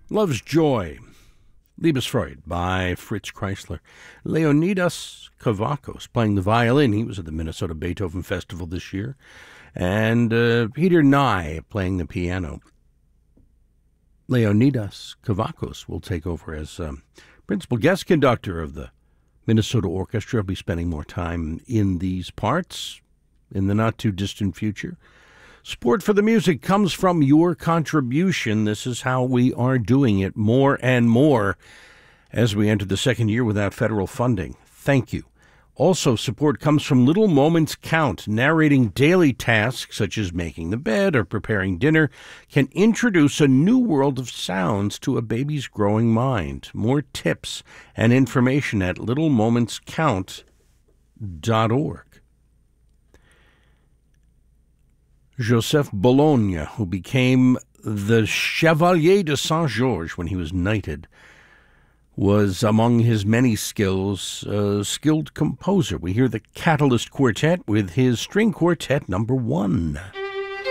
Love's Joy, Liebesfreude by Fritz Kreisler. Leonidas Kavakos playing the violin. He was at the Minnesota Beethoven Festival this year. And Peter Nye playing the piano. Leonidas Kavakos will take over as principal guest conductor of the Minnesota Orchestra. He'll be spending more time in these parts in the not-too-distant future. Support for the music comes from your contribution. This is how we are doing it more and more as we enter the second year without federal funding. Thank you. Also, support comes from Little Moments Count. Narrating daily tasks such as making the bed or preparing dinner can introduce a new world of sounds to a baby's growing mind. More tips and information at littlemomentscount.org. Joseph Bologna, who became the Chevalier de Saint-Georges when he was knighted, was among his many skills a skilled composer. We hear the Catalyst Quartet with his String Quartet No. 1.